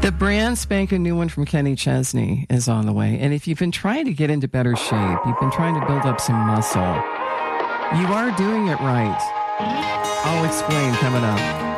The brand spanking new one from Kenny Chesney is on the way. And if you've been trying to get into better shape, you've been trying to build up some muscle, you are doing it right. I'll explain coming up.